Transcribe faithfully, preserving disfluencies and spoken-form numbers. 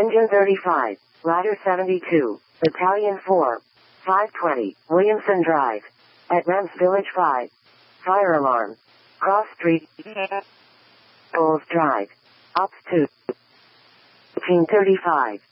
Engine thirty-five, Ladder seventy-two, Battalion four, five twenty, Williamson Drive. At Rams Village five. Fire alarm. Cross Street. Bowles Drive. Ops two. Team thirty-five.